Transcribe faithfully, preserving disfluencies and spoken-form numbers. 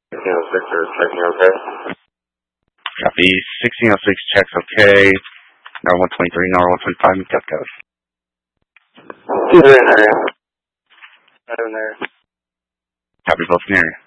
sixteen oh six or checking okay? Copy. sixteen oh six checks okay. Number one twenty-three, number one twenty-five, got code. Two in there. Right in there. Copy both in area.